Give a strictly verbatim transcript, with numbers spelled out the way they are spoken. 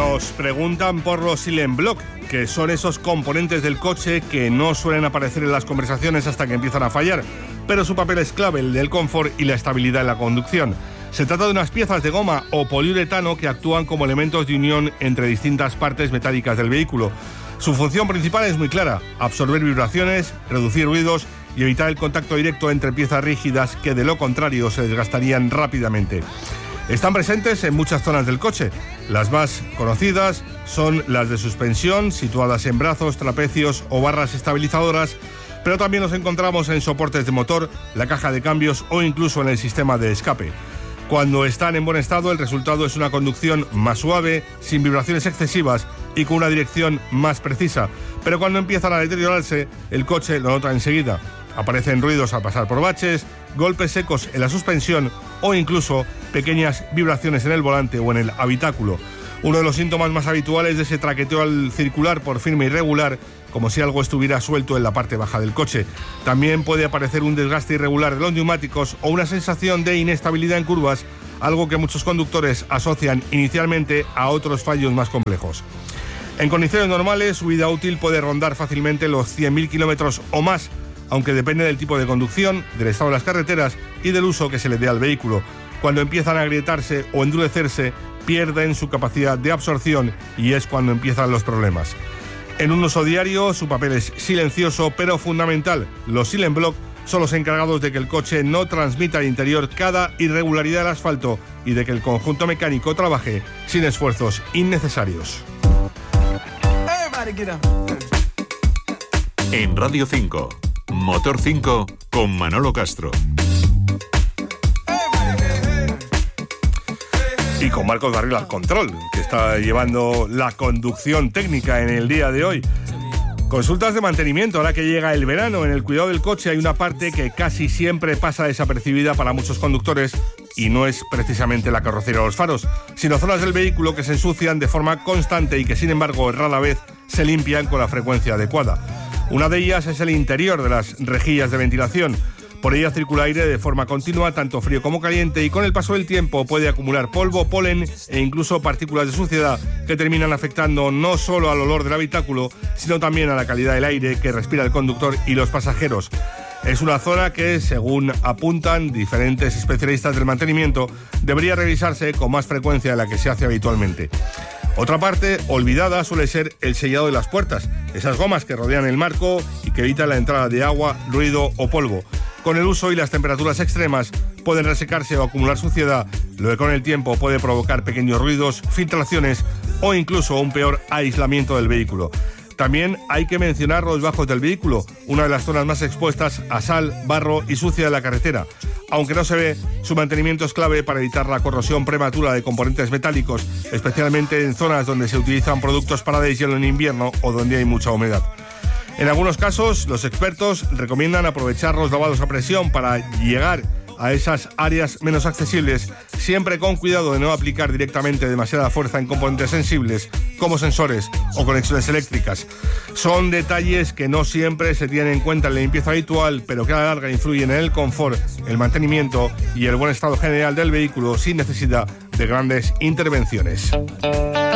Nos preguntan por los Silent Block, que son esos componentes del coche que no suelen aparecer en las conversaciones hasta que empiezan a fallar, pero su papel es clave, el del confort y la estabilidad en la conducción. Se trata de unas piezas de goma o poliuretano que actúan como elementos de unión entre distintas partes metálicas del vehículo. Su función principal es muy clara: absorber vibraciones, reducir ruidos y evitar el contacto directo entre piezas rígidas que de lo contrario se desgastarían rápidamente. Están presentes en muchas zonas del coche. Las más conocidas son las de suspensión, situadas en brazos, trapecios o barras estabilizadoras, pero también los encontramos en soportes de motor, la caja de cambios o incluso en el sistema de escape. Cuando están en buen estado, el resultado es una conducción más suave, sin vibraciones excesivas y con una dirección más precisa. Pero cuando empiezan a deteriorarse, el coche lo nota enseguida. Aparecen ruidos al pasar por baches, golpes secos en la suspensión o incluso pequeñas vibraciones en el volante o en el habitáculo. Uno de los síntomas más habituales de ese traqueteo al circular por firme irregular, como si algo estuviera suelto en la parte baja del coche. También puede aparecer un desgaste irregular de los neumáticos o una sensación de inestabilidad en curvas, algo que muchos conductores asocian inicialmente a otros fallos más complejos. En condiciones normales, su vida útil puede rondar fácilmente los cien mil kilómetros o más, aunque depende del tipo de conducción, del estado de las carreteras y del uso que se le dé al vehículo. Cuando empiezan a agrietarse o endurecerse, pierden su capacidad de absorción y es cuando empiezan los problemas. En un uso diario, su papel es silencioso pero fundamental. Los Silent Block son los encargados de que el coche no transmita al interior cada irregularidad del asfalto y de que el conjunto mecánico trabaje sin esfuerzos innecesarios. En Radio cinco, Motor cinco con Manolo Castro. Y con Marcos Barril al control, que está llevando la conducción técnica en el día de hoy. Consultas de mantenimiento. Ahora que llega el verano, en el cuidado del coche hay una parte que casi siempre pasa desapercibida para muchos conductores y no es precisamente la carrocería o los faros, sino zonas del vehículo que se ensucian de forma constante y que sin embargo rara vez se limpian con la frecuencia adecuada. Una de ellas es el interior de las rejillas de ventilación. Por ella circula aire de forma continua, tanto frío como caliente, y con el paso del tiempo puede acumular polvo, polen e incluso partículas de suciedad que terminan afectando no solo al olor del habitáculo, sino también a la calidad del aire que respira el conductor y los pasajeros. Es una zona que, según apuntan diferentes especialistas del mantenimiento, debería revisarse con más frecuencia de la que se hace habitualmente. Otra parte olvidada suele ser el sellado de las puertas, esas gomas que rodean el marco y que evitan la entrada de agua, ruido o polvo. Con el uso y las temperaturas extremas pueden resecarse o acumular suciedad, lo que con el tiempo puede provocar pequeños ruidos, filtraciones o incluso un peor aislamiento del vehículo. También hay que mencionar los bajos del vehículo, una de las zonas más expuestas a sal, barro y sucia de la carretera. Aunque no se ve, su mantenimiento es clave para evitar la corrosión prematura de componentes metálicos, especialmente en zonas donde se utilizan productos para deshielo en invierno o donde hay mucha humedad. En algunos casos, los expertos recomiendan aprovechar los lavados a presión para llegar a esas áreas menos accesibles, siempre con cuidado de no aplicar directamente demasiada fuerza en componentes sensibles como sensores o conexiones eléctricas. Son detalles que no siempre se tienen en cuenta en la limpieza habitual, pero que a la larga influyen en el confort, el mantenimiento y el buen estado general del vehículo sin necesidad de grandes intervenciones.